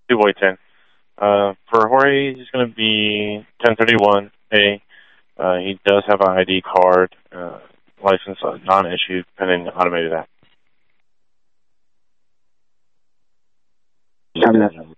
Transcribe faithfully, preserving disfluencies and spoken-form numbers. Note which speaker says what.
Speaker 1: two boy ten. Uh, for Jorge, he's going to be ten thirty-one A. Uh, he does have an I D card, uh, license uh, non-issued, pending automated app.
Speaker 2: Copy that.